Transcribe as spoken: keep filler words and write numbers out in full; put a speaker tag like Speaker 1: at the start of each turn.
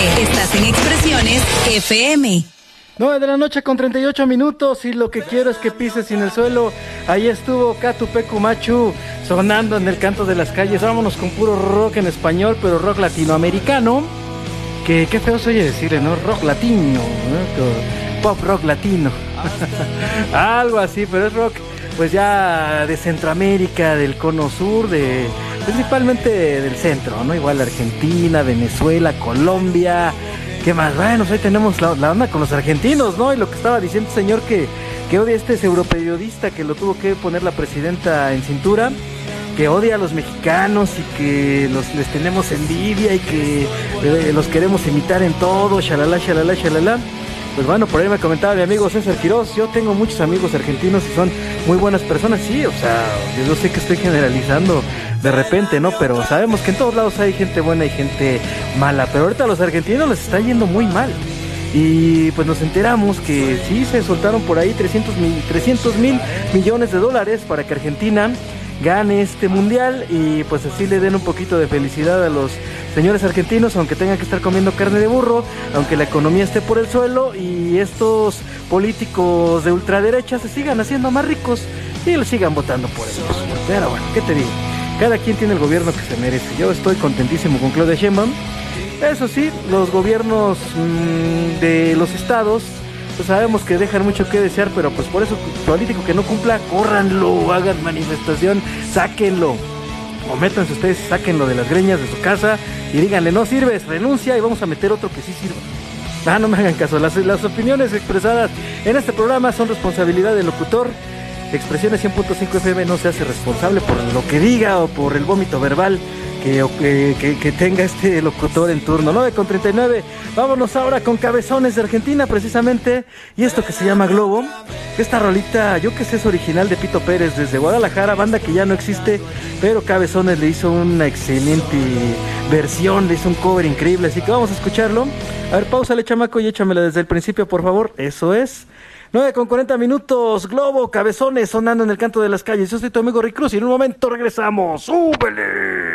Speaker 1: Estás en Expresiones F M.
Speaker 2: nueve de la noche con treinta y ocho minutos y lo que quiero es que pises sin el suelo. Ahí estuvo Catu Pecu Machu sonando en el canto de las calles. Vámonos con puro rock en español, pero rock latinoamericano. Que qué feo se oye decirle, ¿no? Rock latino, ¿no? Pop rock latino. Algo así, pero es rock pues ya de Centroamérica, del cono sur, de principalmente del centro, ¿no? Igual Argentina, Venezuela, Colombia. ¿Qué más? Bueno, hoy tenemos la, la onda con los argentinos, ¿no? Y lo que estaba diciendo el señor que, que odia a este europeriodista que lo tuvo que poner la presidenta en cintura, que odia a los mexicanos y que los, les tenemos envidia y que eh, los queremos imitar en todo, shalala, shalala, shalala. Pues bueno, por ahí me comentaba mi amigo César Quiroz, yo tengo muchos amigos argentinos y son muy buenas personas, sí, o sea, yo sé que estoy generalizando de repente, ¿no? Pero sabemos que en todos lados hay gente buena y gente mala, pero ahorita a los argentinos les está yendo muy mal. Y pues nos enteramos que sí se soltaron por ahí trescientos mil millones de dólares para que Argentina gane este mundial y pues así le den un poquito de felicidad a los señores argentinos, aunque tengan que estar comiendo carne de burro, aunque la economía esté por el suelo y estos políticos de ultraderecha se sigan haciendo más ricos y le sigan votando por ellos. Pero bueno, ¿qué te digo? Cada quien tiene el gobierno que se merece. Yo estoy contentísimo con Claudia Sheinbaum. Eso sí, los gobiernos mmm, de los estados pues sabemos que dejan mucho que desear, pero pues por eso político que no cumpla, córranlo, hagan manifestación, sáquenlo, o métanse ustedes, sáquenlo de las greñas de su casa y díganle, no sirves, renuncia y vamos a meter otro que sí sirva. Ah, no me hagan caso, las, las opiniones expresadas en este programa son responsabilidad del locutor. Expresiones cien punto cinco F M no se hace responsable por lo que diga o por el vómito verbal que, que, que, que tenga este locutor en turno. Nueve con treinta y nueve, vámonos ahora con Cabezones de Argentina precisamente, y esto que se llama Globo. Esta rolita, yo que sé, es original de Pito Pérez desde Guadalajara, banda que ya no existe, pero Cabezones le hizo una excelente versión, le hizo un cover increíble, así que vamos a escucharlo. A ver, páusale, chamaco, y échamela desde el principio, por favor. Eso es. nueve con cuarenta minutos, Globo, Cabezones, sonando en el canto de las calles. Yo soy tu amigo Rick Cruz y en un momento regresamos. ¡Súbele!